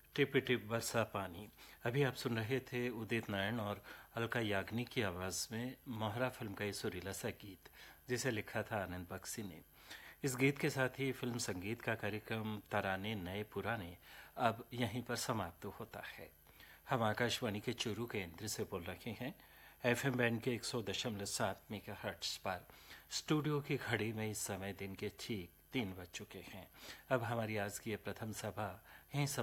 Tip tip बरसा पानी। अभी आप सुन रहे थे उदित नारायण और अलका याग्निक की आवाज़ में मोहरा फिल्म का ये सुरीला सा गीत, जिसे लिखा था आनंद बख्शी ने। इस गीत के साथ ही फिल्म संगीत का कार्यक्रम तराने नए पुराने अब यहीं पर समाप्त होता है। हम आकाशवाणी के चूरू केंद्र से बोल रहे हैं, एफएम बैंड के 100.7 मेगाहर्ट्ज पर। स्टूडियो की घड़ी में इस समय दिन के ठीक 3 बज चुके हैं। अब हमारी आज की ये प्रथम सभा यहीं